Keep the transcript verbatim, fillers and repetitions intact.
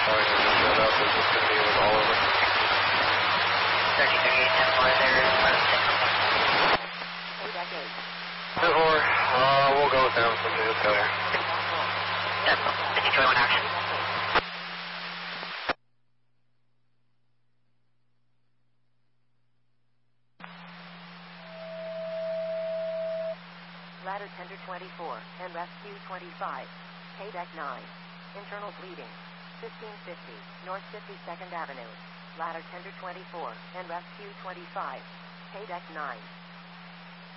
Sorry, I just showed up. It's just going to be with all over. thirty thirty-eight, ten four, there is one six. ten four, uh, we'll go with them from the failure. ten four, fifty twenty-one action. Ladder tender twenty-four and rescue twenty-five. K deck nine. Internal bleeding. fifteen fifty, North fifty-second Avenue. Ladder tender twenty-four and rescue twenty-five. K deck nine.